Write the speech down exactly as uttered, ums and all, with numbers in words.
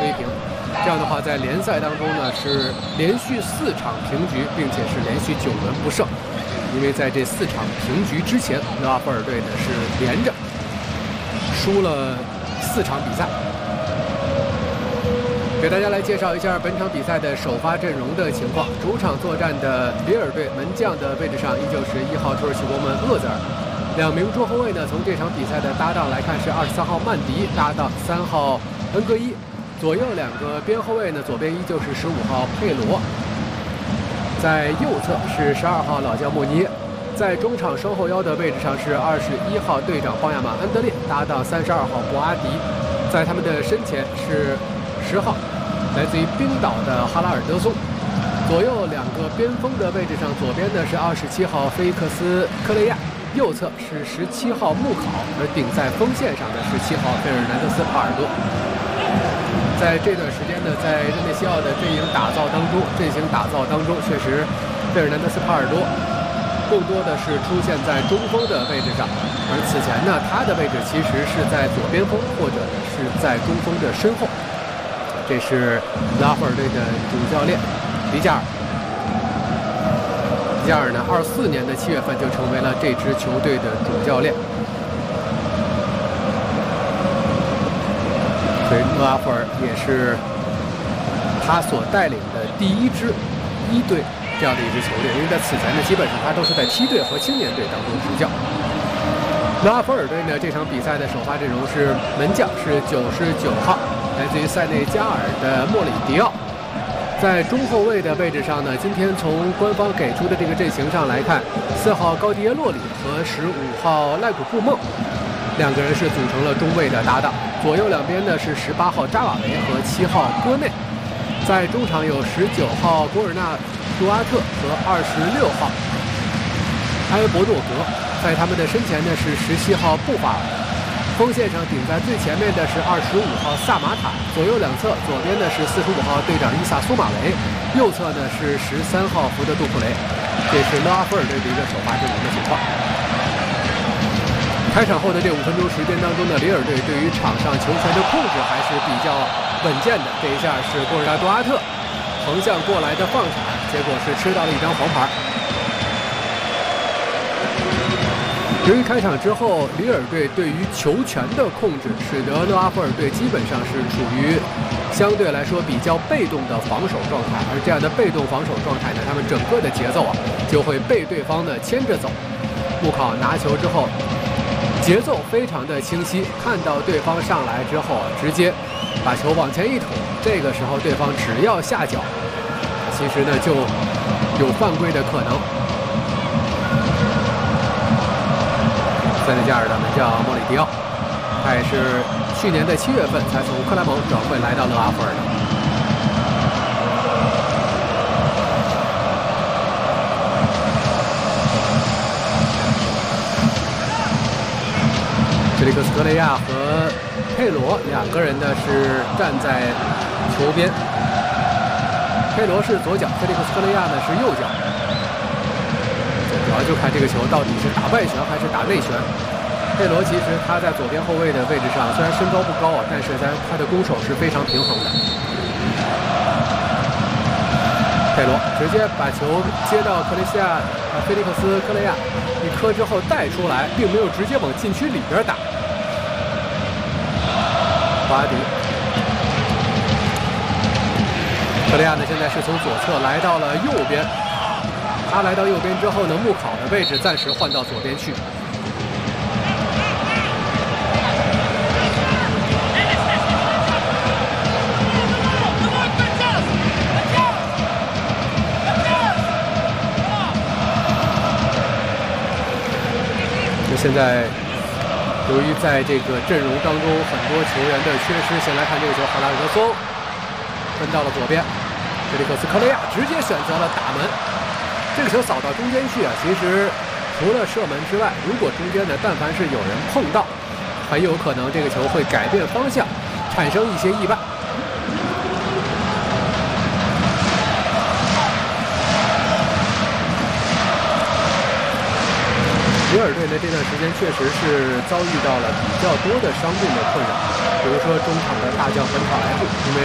追平。这样的话，在联赛当中呢是连续四场平局，并且是连续九轮不胜。因为在这四场平局之前，勒阿弗尔队呢是连着输了四场比赛。给大家来介绍一下本场比赛的首发阵容的情况。主场作战的里尔队门将的位置上依旧是一号土耳其国门厄泽尔。两名中后卫呢，从这场比赛的搭档来看是二十三号曼迪搭档三号恩格伊，左右两个边后卫呢，左边依旧是十五号佩罗，在右侧是十二号老将莫尼耶。在中场双后腰的位置上是二十一号队长邦亚马安德烈搭档三十二号博阿迪，在他们的身前是十号来自于冰岛的哈拉尔德松。左右两个边锋的位置上，左边呢是二十七号菲克斯科雷亚，右侧是十七号穆考，而顶在锋线上的十七号费尔南德斯帕尔多。在这段时间呢，在热内西奥的阵营打造当中，阵型打造当中，确实费尔南德斯帕尔多更多的是出现在中锋的位置上，而此前呢，他的位置其实是在左边锋或者是在中锋的身后。这是拉弗尔队的主教练迪加尔。迪加尔呢，二四年的七月份就成为了这支球队的主教练。所以勒阿弗尔也是他所带领的第一支一队这样的一支球队，因为在此前呢，基本上他都是在梯队和青年队当中执教。勒阿弗尔队呢，这场比赛的首发阵容是门将是九十九号。来自于塞内加尔的莫里迪奥。在中后卫的位置上呢，今天从官方给出的这个阵型上来看，四号高迪耶洛里和十五号赖古布梦两个人是组成了中卫的搭档，左右两边呢是十八号扎瓦维和七号戈内。在中场有十九号博尔纳杜阿特和二十六号埃博诺格，在他们的身前呢是十七号布法尔。锋线上顶在最前面的是二十五号萨马塔，左右两侧，左边呢是四十五号队长伊萨苏马雷，右侧呢是十三号福德杜库雷。这是勒阿弗尔队的一个首发阵容的情况。开场后的这五分钟时间当中呢，里尔队对于场上球权的控制还是比较稳健的。这一下是博尔纳多阿特横向过来的放铲，结果是吃到了一张黄牌。由于开场之后，里尔队对于球权的控制，使得勒阿弗尔队基本上是处于相对来说比较被动的防守状态，而这样的被动防守状态呢，他们整个的节奏啊就会被对方呢牵着走。穆考拿球之后，节奏非常的清晰，看到对方上来之后，直接把球往前一捅，这个时候对方只要下脚，其实呢就有犯规的可能。塞内加尔的门将莫里迪奥，他也是去年的七月份才从克莱蒙转会来到勒阿弗尔的。菲利克斯·格雷亚和佩罗两个人呢是站在球边，佩罗是左脚，菲利克斯·格雷亚呢是右脚。主要就看这个球到底是打外旋还是打内旋。佩罗其实他在左边后卫的位置上，虽然身高不高啊，但是在他的攻守是非常平衡的。佩罗直接把球接到克雷西亚、呃菲利克斯·科雷亚一磕之后带出来，并没有直接往禁区里边打。巴迪，科雷亚呢现在是从左侧来到了右边。他来到右边之后呢，穆考的位置暂时换到左边去。那现在由于在这个阵容当中很多球员的缺失，先来看这个球，哈拉尔德松分到了左边，菲利克斯·科雷亚直接选择了打门。这个球扫到中间去啊，其实除了射门之外，如果中间呢但凡是有人碰到，很有可能这个球会改变方向，产生一些意外。里尔队呢这段时间确实是遭遇到了比较多的伤病的困扰，比如说中场的大将本卡莱布因为